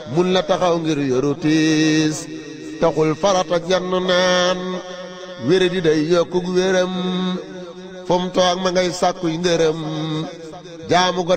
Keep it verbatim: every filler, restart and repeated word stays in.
mun la taxaw ngir yoru tiis taxul farata jann naan wére di day yokkug wéram fom toog ma ngay sàkkuy ngërëm jaamu ko